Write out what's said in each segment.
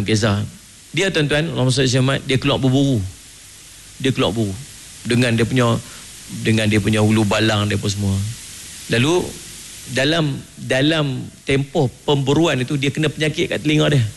kisah. Dia tuan-tuan, Allahumma salli Muhammad, dia keluar berburu. Dengan dia punya hulu balang dia pun semua. Lalu dalam tempoh pemburuan itu dia kena penyakit kat telinga dia.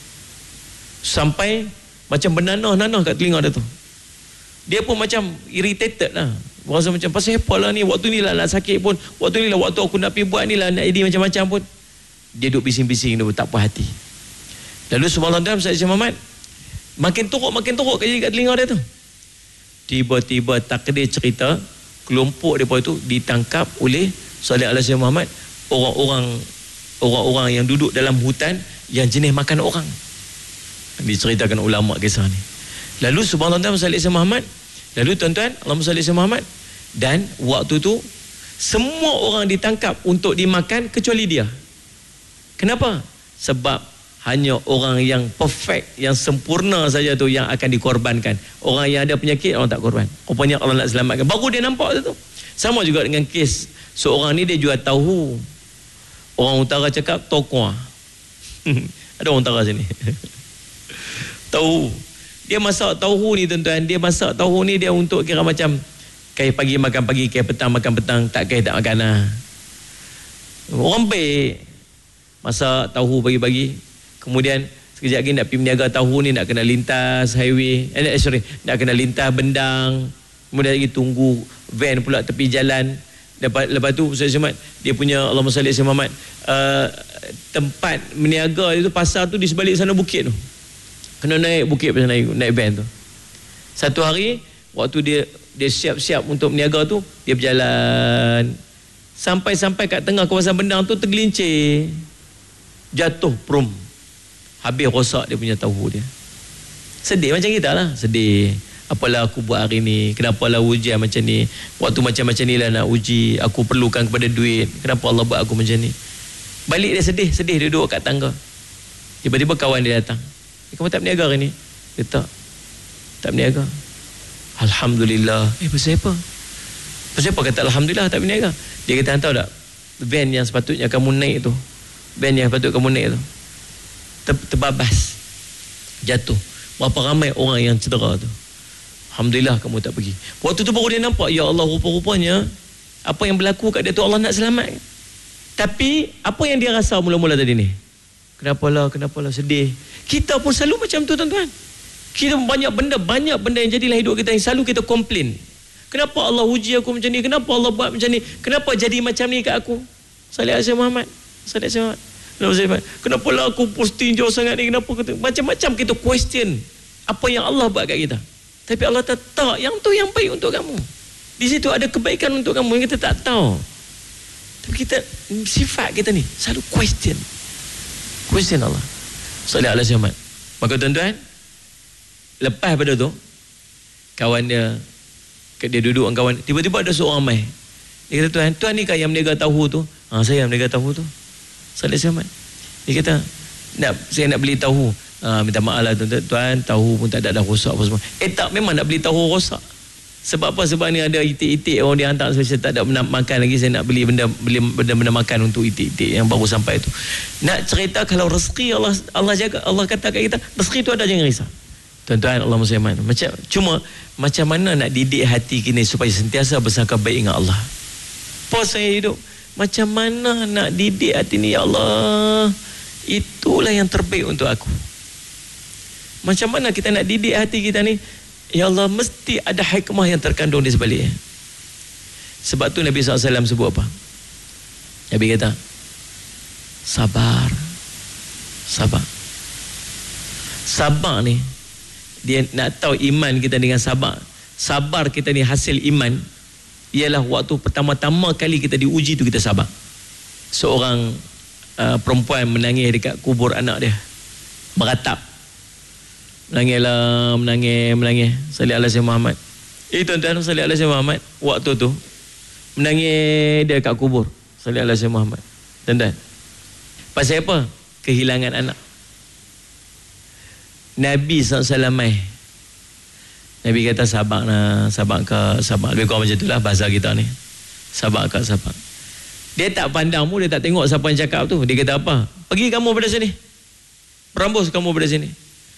Sampai macam bernanah-nanah kat telinga dia tu. Dia pun macam irritated lah. Rasa macam pasal apa lah ni, waktu ni lah nak sakit pun, waktu ni lah waktu aku nak pergi buat ni lah, nak jadi macam-macam pun. Dia duduk bising-bising dia pun, tak puas hati. Lalu subhanallah Sayyidina Muhammad makin teruk kat telinga dia tu. Tiba-tiba takdir cerita, kelompok mereka itu ditangkap oleh Sayyidina Muhammad, orang-orang yang duduk dalam hutan yang jenis makan orang. Diceritakan ulama kisah ni. Lalu subhanallah Sayyidina Muhammad, lalu tuan-tuan, Allahumma salli Muhammad, dan waktu tu semua orang ditangkap untuk dimakan kecuali dia. Kenapa? Sebab hanya orang yang perfect, yang sempurna saja tu yang akan dikorbankan. Orang yang ada penyakit, orang tak korban. Rupanya Allah nak selamatkan. Baru dia nampak tu. Sama juga dengan kes seorang ni, dia jual tahu. Orang utara cakap tokuah. Ada orang utara sini. Tahu. Dia masak tahu ni tuan-tuan. Dia masak tahu ni dia untuk kira macam kai pagi makan pagi, kai petang makan petang, tak kai tak makan lah. Orang baik masak tahu pagi-pagi. Kemudian sekejap lagi nak pergi meniaga tahu ni, nak kena lintas highway, nak kena lintas bendang. Kemudian lagi tunggu van pula tepi jalan. Lepas tu Sayyidina Muhammad, dia punya Allahumma salli Muhammad, tempat meniaga itu, pasar tu di sebalik sana bukit tu. Kena naik bukit pasal naik van tu. Satu hari waktu dia siap-siap untuk meniaga tu, dia berjalan sampai kat tengah kawasan bendang tu, tergelincir, jatuh prum, habis rosak dia punya tahu dia. Sedih macam kita lah, sedih. Apalah aku buat hari ni, kenapalah ujian macam ni, waktu macam-macam ni lah nak uji, aku perlukan kepada duit, kenapa Allah buat aku macam ni. Balik dia sedih dia duduk kat tangga. Tiba-tiba kawan dia datang, kamu tak berniaga hari ni? Dia tak berniaga. Alhamdulillah. Pasal apa? Pasal apa kata Alhamdulillah tak berniaga? Dia kata, tahu tak, van yang sepatutnya kamu naik tu, terbabas, jatuh. Berapa ramai orang yang cedera tu. Alhamdulillah kamu tak pergi. Waktu tu baru dia nampak, ya Allah, rupa-rupanya apa yang berlaku kat dia tu Allah nak selamat. Tapi apa yang dia rasa mula-mula tadi ni? Kenapalah sedih. Kita pun selalu macam tu tuan-tuan. Kita banyak benda yang jadilah hidup kita yang selalu kita komplain. Kenapa Allah uji aku macam ni? Kenapa Allah buat macam ni? Kenapa jadi macam ni kat aku? Salih Muhammad. Kenapalah aku posting jauh sangat ni? Kenapa? Macam-macam kita question apa yang Allah buat kat kita. Tapi Allah tak yang tu yang baik untuk kamu. Di situ ada kebaikan untuk kamu yang kita tak tahu. Tapi kita, sifat kita ni selalu question Allah. Salih Muhammad. Maka tuan-tuan, lepas pada tu, kawan dia duduk dengan kawan, tiba-tiba ada seorang mai. Dia kata, tuan ni kan yang meniaga tahu tu? Saya yang meniaga tahu tu. Salih Muhammad. Dia kata, saya nak beli tahu. Minta maaf lah tuan, tahu pun tak ada rosak apa semua. Tak, memang nak beli tahu rosak. Sebab apa? Sebab ni ada itik-itik orang dia hantar, saya tak ada makan lagi, saya nak beli benda makan untuk itik-itik yang baru sampai tu. Nak cerita kalau rezeki Allah jaga, Allah kata kat kita, rezeki tu ada, jangan risau. Tuan-tuan, Allah musliman. Macam mana nak didik hati kita supaya sentiasa bersangka baik dengan Allah? Apa saya hidup? Macam mana nak didik hati ni, ya Allah? Itulah yang terbaik untuk aku. Macam mana kita nak didik hati kita ni? Ya Allah, mesti ada hikmah yang terkandung di sebaliknya. Sebab tu Nabi SAW sebut apa? Nabi kata, sabar. Sabar ni, dia nak tahu iman kita dengan sabar. Sabar kita ni hasil iman. Ialah waktu pertama-tama kali kita diuji tu kita sabar. Seorang perempuan menangis dekat kubur anak dia, meratap, menangis. Salih Alaihi Muhammad. Tuan-tuan, Salih Alaihi Muhammad waktu tu menangis dia kat kubur. Salih Alaihi Muhammad. Tuan-tuan, pasal apa? Kehilangan anak. Nabi SAW Nabi kata sabar. Lebih kurang macam itulah bahasa kita ni. Sabar. Dia tak pandang mu, dia tak tengok siapa yang cakap tu. Dia kata apa? Pergi kamu pada sini. Berambus kamu pada sini.